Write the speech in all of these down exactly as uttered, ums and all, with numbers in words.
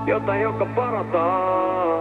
jotain, joka parantaa.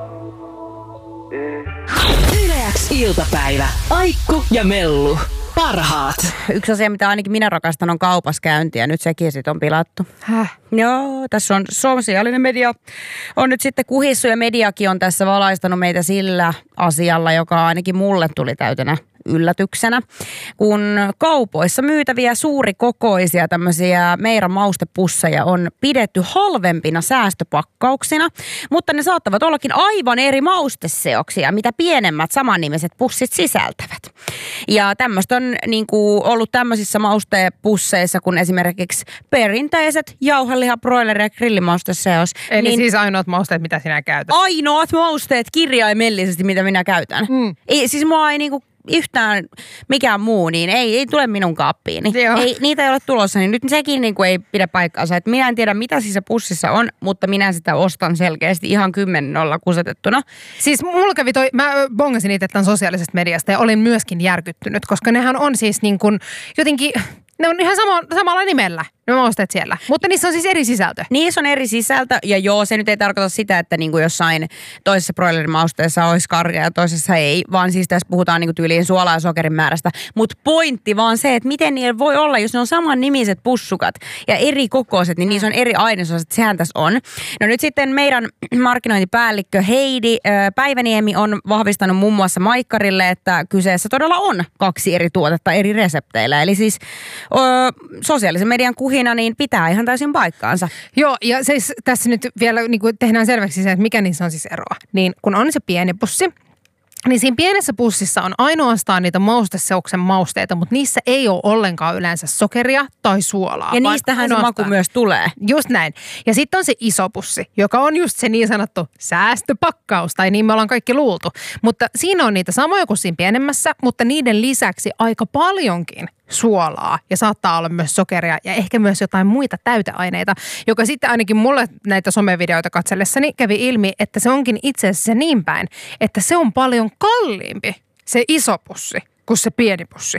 Yle X iltapäivä. Aikku ja Mellu. Parhaat. Yksi asia, mitä ainakin minä rakastan, on kaupaskäynti ja nyt sekin sitten on pilattu. Häh? Joo, tässä on sosiaalinen media. On nyt sitten kuhissu ja mediakin on tässä valaistanut meitä sillä asialla, joka ainakin mulle tuli täytenä yllätyksenä, kun kaupoissa myytäviä suurikokoisia tämmöisiä meidän maustepusseja on pidetty halvempina säästöpakkauksina, mutta ne saattavat ollakin aivan eri mausteseoksia, mitä pienemmät samannimiset pussit sisältävät. Ja tämmöistä on niin kuin ollut tämmöisissä maustepusseissa kuin esimerkiksi perinteiset jauheliha, broileri ja grillimausteseos. Eli niin siis ainoat mausteet, mitä sinä käytät? Ainoat mausteet kirjaimellisesti, mitä minä käytän. Mm. Ei, siis mua ei niinku yhtään mikään muu, niin ei, ei tule minun kaappiini. Ei, niitä ei ole tulossa, niin nyt sekin niin kuin ei pidä paikkaansa. Että minä en tiedä, mitä siinä pussissa on, mutta minä sitä ostan selkeästi ihan kymmenen nolla kusetettuna. Siis mulla kävi toi, mä bongasin itse tämän sosiaalisesta mediasta ja olin myöskin järkyttynyt, koska nehän on siis niin kuin jotenkin, ne on ihan sama, samalla nimellä. Ne mausteet siellä. Mutta niissä on siis eri sisältö. Niissä on eri sisältö ja joo, se nyt ei tarkoita sitä, että niinku jossain toisessa broilerimausteessa olisi karja ja toisessa ei, vaan siis tässä puhutaan niinku tyyliin suolaa ja sokerin määrästä. Mutta pointti vaan se, että miten niillä voi olla, jos ne on saman nimiset pussukat ja eri kokoiset, niin niissä on eri ainesosat, sehän tässä on. No nyt sitten meidän markkinointipäällikkö Heidi Päiväniemi on vahvistanut muun muassa Maikkarille, että kyseessä todella on kaksi eri tuotetta eri resepteillä. Eli siis ö, sosiaalisen median kuhi niin pitää ihan täysin paikkaansa. Joo, ja siis tässä nyt vielä niin kuin tehdään selväksi se, että mikä niissä on siis eroa. Niin kun on se pieni pussi, niin siinä pienessä pussissa on ainoastaan niitä mausteseoksen mausteita, mutta niissä ei ole ollenkaan yleensä sokeria tai suolaa. Ja niistähän se maku myös tulee. Just näin. Ja sitten on se iso pussi, joka on just se niin sanottu säästöpakkaus, tai niin me ollaan kaikki luultu. Mutta siinä on niitä samoja kuin siinä pienemmässä, mutta niiden lisäksi aika paljonkin suolaa ja saattaa olla myös sokeria ja ehkä myös jotain muita täyteaineita, joka sitten ainakin mulle näitä somevideoita katsellessani kävi ilmi, että se onkin itse asiassa niin päin, että se on paljon kalliimpi se iso pussi kuin se pieni pussi.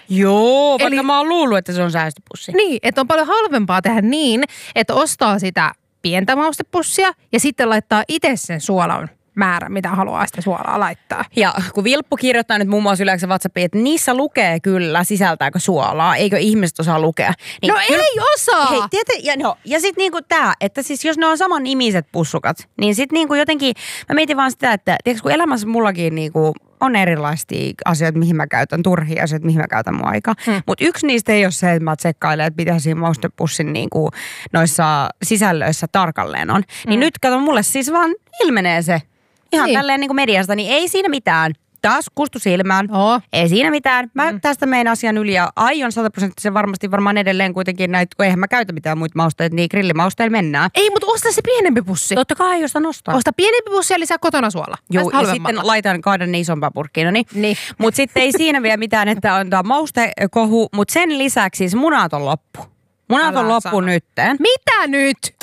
Joo, vaikka Eli, mä oon luullut, että se on säästöpussi. Niin, että on paljon halvempaa tehdä niin, että ostaa sitä pientä maustepussia ja sitten laittaa itse sen suolan määrä, mitä haluaa sitä suolaa laittaa. Ja kun Vilppu kirjoittaa nyt muun muassa yleensä WhatsAppiin, että niissä lukee kyllä, sisältääkö suolaa, eikö ihmiset osaa lukea. Niin, no kyllä, ei osaa! Hei, tiety, ja, no, ja sitten niinku tää, että siis jos ne on saman nimiset pussukat, niin sitten niinku jotenkin, mä mietin vaan sitä, että tiedätkö, kun elämässä mullakin niinku on erilaisia asioita, mihin mä käytän, turhia asioita, mihin mä käytän mun aikaa. Hmm. Mutta yksi niistä ei ole se, että mä tsekkailen, että mitä siinä maustepussin niinku noissa sisällöissä tarkalleen on. Hmm. Niin nyt kato, mulle siis vaan ilmenee se. Ihan niin. Tälleen niin kuin mediasta, niin ei siinä mitään. Taas kustu silmään. Oh. Ei siinä mitään. Mä mm. tästä meidän asian yli ja aion sataprosenttisen varmasti varmaan edelleen kuitenkin näitä, kun eihän mä käytä mitään muita mausteita, niin grillimausteilla mennään. Ei, mutta osta se pienempi pussi. Totta kai, jos nostaa. Osta pienempi pussi ja lisää kotona suola. Joo, ja sitten laitan kaadan ne isompaan purkkiin. No niin. niin. Mutta sitten ei siinä vielä mitään, että on tämä maustekohu, mutta sen lisäksi siis munat on loppu. Munat on loppu nytten. Mitä nyt?